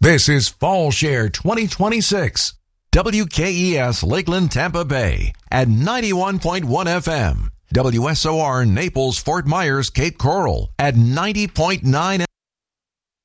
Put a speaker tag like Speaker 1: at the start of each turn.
Speaker 1: This is Fall Share 2026. WKES Lakeland, Tampa Bay at 91.1 FM. WSOR Naples, Fort Myers, Cape Coral at 90.9